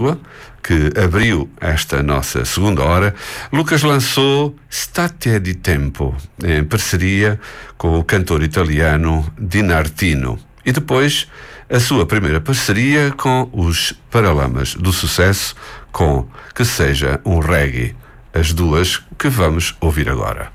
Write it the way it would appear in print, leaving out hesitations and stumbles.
Pádua, que abriu esta nossa segunda hora, Lucas lançou State di Tempo, em parceria com o cantor italiano Dinartino. E depois, a sua primeira parceria com os Paralamas do Sucesso, com Que Seja um Reggae. As duas que vamos ouvir agora.